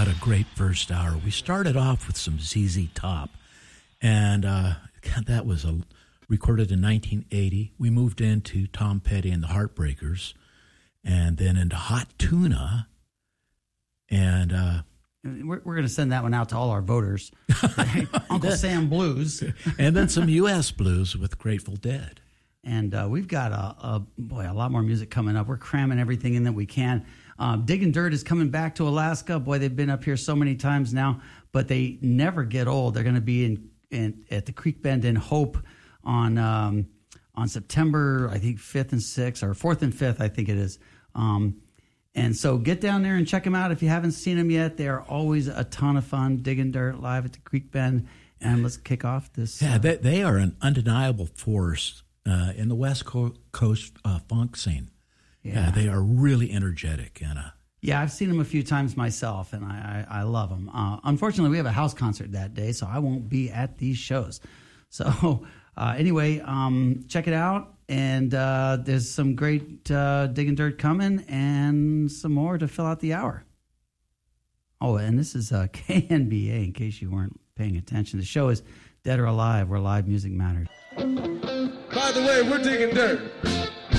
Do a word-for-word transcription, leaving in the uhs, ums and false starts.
what a great first hour. We started off with some Z Z Top, and uh, God, that was a, recorded in nineteen eighty. We moved into Tom Petty and the Heartbreakers, and then into Hot Tuna, and... Uh, We're, we're going to send that one out to all our voters. Right? Uncle Sam Blues. And then some U S blues with Grateful Dead. And uh, we've got, a, a boy, a lot more music coming up. We're cramming everything in that we can. Um, Diggin' Dirt is coming back to Alaska. Boy, they've been up here so many times now, but they never get old. They're going to be in, in at the Creek Bend in Hope on um, on September, I think, fifth and sixth, or fourth and fifth, I think it is. Um, and so get down there and check them out if you haven't seen them yet. They are always a ton of fun. Diggin' Dirt live at the Creek Bend. And let's kick off this. Yeah, uh, they, they are an undeniable force uh, in the West Coast uh, funk scene. Yeah. yeah, they are really energetic. And uh, yeah, I've seen them a few times myself, and I, I, I love them. Uh, unfortunately, we have a house concert that day, so I won't be at these shows. So uh, anyway, um, check it out. And uh, there's some great uh, Diggin' Dirt coming and some more to fill out the hour. Oh, and this is uh, K N B A, in case you weren't paying attention. The show is Dead or Alive, where live music matters. By the way, we're Diggin' Dirt.